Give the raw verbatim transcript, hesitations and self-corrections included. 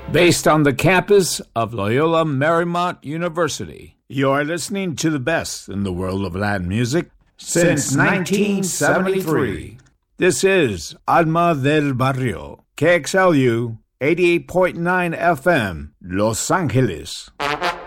Based on the campus of Loyola Marymount University, you are listening to the best in the world of Latin music since nineteen seventy-three. This is Alma del Barrio, K X L U eighty-eight point nine F M, Los Angeles.